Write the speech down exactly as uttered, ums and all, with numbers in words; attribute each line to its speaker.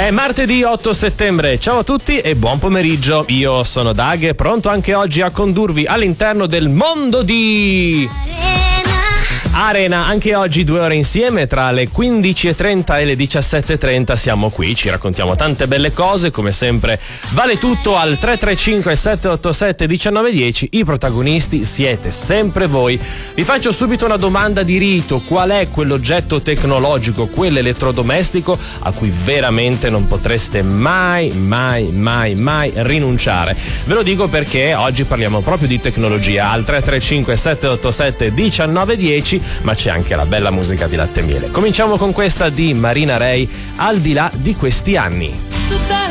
Speaker 1: È martedì otto settembre, ciao a tutti e buon pomeriggio. Io sono Dag, pronto anche oggi a condurvi all'interno del mondo di Arena. Anche oggi due ore insieme, tra le quindici e trenta e le diciassette e trenta siamo qui, ci raccontiamo tante belle cose, come sempre vale tutto al tre tre cinque sette otto sette uno nove uno zero. I protagonisti siete sempre voi. Vi faccio subito una domanda di rito: qual è quell'oggetto tecnologico, quell'elettrodomestico a cui veramente non potreste mai mai mai mai rinunciare? Ve lo dico perché oggi parliamo proprio di tecnologia al tre tre cinque sette otto sette uno nove uno zero, ma c'è anche la bella musica di Latte e Miele. Cominciamo con questa di Marina Rey, Al di là di questi anni.
Speaker 2: Tutta